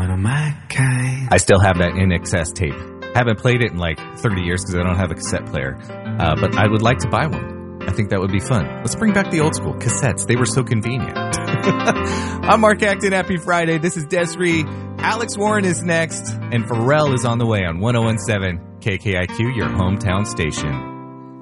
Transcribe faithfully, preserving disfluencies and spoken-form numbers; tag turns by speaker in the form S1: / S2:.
S1: one of my kind.
S2: I still have that In Excess tape. Haven't played it in like thirty years because I don't have a cassette player. Uh, but I would like to buy one. I think that would be fun. Let's bring back the old school cassettes. They were so convenient. I'm Mark Acton. Happy Friday. This is Desiree. Alex Warren is next. And Pharrell is on the way on one oh one point seven K K I Q, your hometown station.